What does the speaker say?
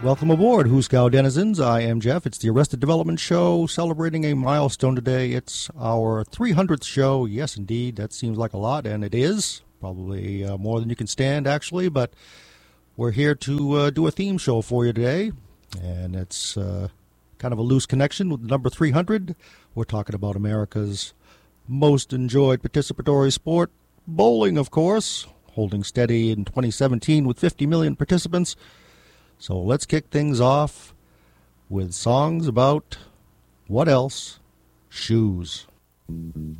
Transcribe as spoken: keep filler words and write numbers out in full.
Welcome aboard, Hooskow denizens. I am Jeff. It's the Arrested Development Show, celebrating a milestone today. It's our three hundredth show. Yes, indeed, that seems like a lot, and it is. Probably uh, more than you can stand, actually, but we're here to uh, do a theme show for you today, and it's uh, kind of a loose connection with number three hundred. We're talking about America's most enjoyed participatory sport, bowling, of course, holding steady in twenty seventeen with fifty million participants. So let's kick things off with songs about, what else? Shoes.